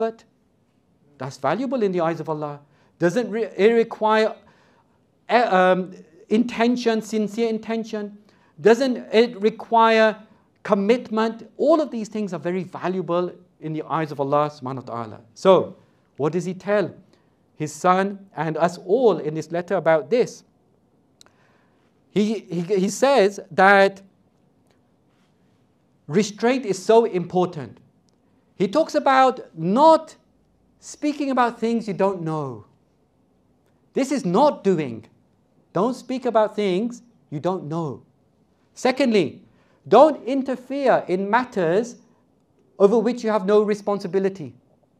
effort. That's valuable in the eyes of Allah. Doesn't it require intention, sincere intention? Doesn't it require commitment? All of these things are very valuable in the eyes of Allah subhanahu wa ta'ala. So, what does He tell His Son and us all in this letter about this? He says that restraint is so important. He talks about not speaking about things you don't know. This is not doing. Don't speak about things you don't know. Secondly, don't interfere in matters over which you have no responsibility.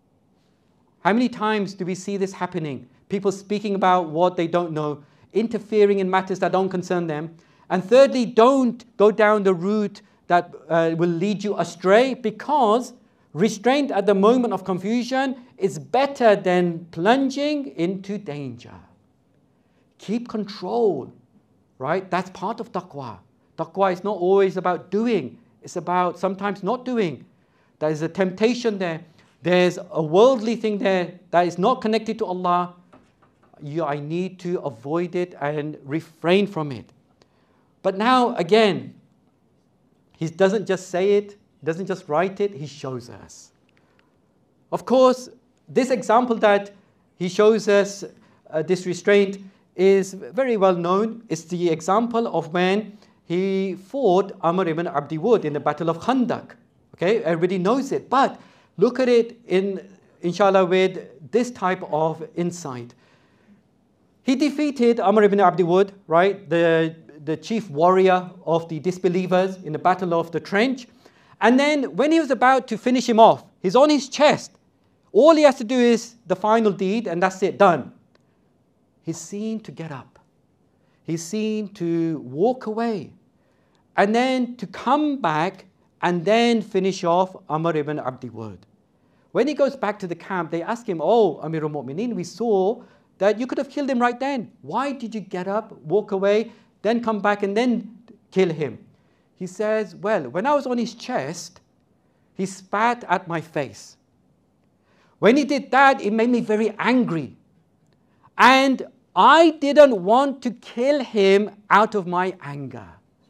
How many times do we see this happening? People speaking about what they don't know, interfering in matters that don't concern them. And thirdly, don't go down the route that will lead you astray, because restraint at the moment of confusion is better than plunging into danger. Keep control, right? That's part of taqwa. Taqwa is not always about doing. It's about sometimes not doing. There is a temptation there. There's a worldly thing there that is not connected to Allah. I need to avoid it and refrain from it. But now, again, He doesn't just say it, doesn't just write it, He shows us. Of course, this example that He shows us, this restraint, is very well known. It's the example of when He fought Amr ibn Abdi Wud in the Battle of Khandaq. Okay, everybody knows it. But look at it inshallah, with this type of insight. He defeated Amr ibn Abdi Wud, right, the chief warrior of the disbelievers in the Battle of the Trench. And then when he was about to finish him off, he's on his chest. All he has to do is the final deed, and that's it, done. He's seen to get up. He's seen to walk away. And then to come back and then finish off Amr ibn Abdi Wud. When he goes back to the camp, they ask him, "Oh, Amir al-Mu'mineen, we saw that you could have killed him right then. Why did you get up, walk away, then come back and then kill him?" He says, "Well, when I was on his chest, he spat at my face. When he did that, it made me very angry. And I didn't want to kill him out of my anger."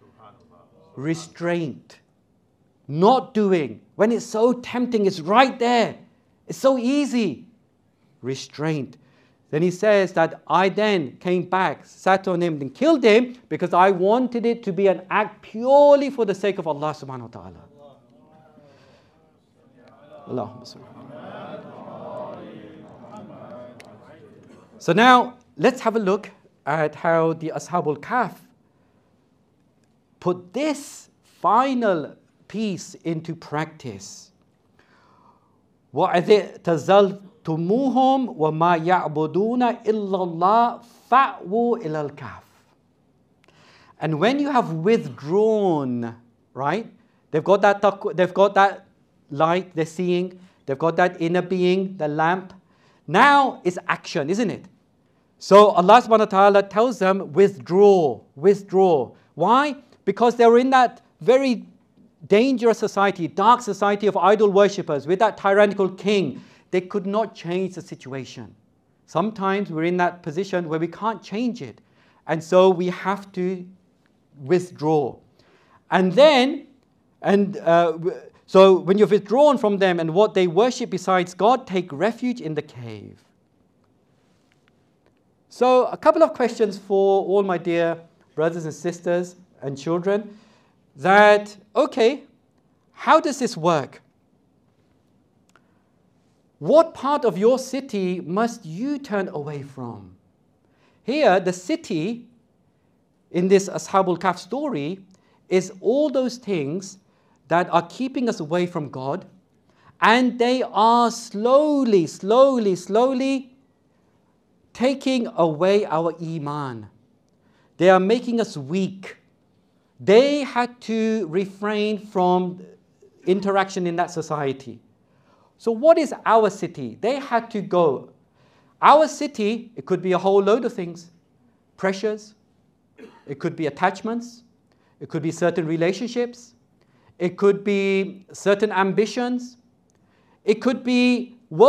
Restraint. Not doing. When it's so tempting, it's right there. It's so easy. Restraint. Then he says that I then came back, sat on him and killed him because I wanted it to be an act purely for the sake of Allah subhanahu wa ta'ala. Allahumma salli. So now, let's have a look at how the Ashabul Kahf put this final piece into practice. وَإِذِ اعْتَزَلْتُمُوهُمْ وَمَا يَعْبُدُونَ إِلَّا اللَّهَ فَأْوُوا إِلَى الْكَهْفِ. And when you have withdrawn, right? They've got that light they're seeing. They've got that inner being, the lamp. Now it's action, isn't it? So Allah subhanahu wa ta'ala tells them, withdraw, withdraw. Why? Because they were in that very dangerous society, dark society of idol worshippers with that tyrannical king. They could not change the situation. Sometimes we're in that position where we can't change it. And so we have to withdraw. And then, so when you've withdrawn from them and what they worship besides God, take refuge in the cave. So a couple of questions for all my dear brothers and sisters and children. That, okay, how does this work? What part of your city must you turn away from? Here, the city in this Ashabul Kahf story is all those things that are keeping us away from God, and they are slowly taking away our iman. They are making us weak. They had to refrain from interaction in that society. So what is our city? They had to go. Our city, it could be a whole load of things. Pressures. It could be attachments. It could be certain relationships. It could be certain ambitions. It could be